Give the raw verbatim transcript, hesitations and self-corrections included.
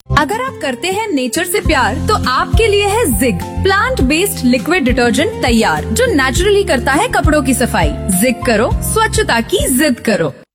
अगर आप करते हैं नेचर से प्यार तो आपके लिए है zig plant based liquid detergent तैयार, जो नेचुरली करता है कपड़ों की सफाई। जिग करो, स्वच्छता की जिद करो।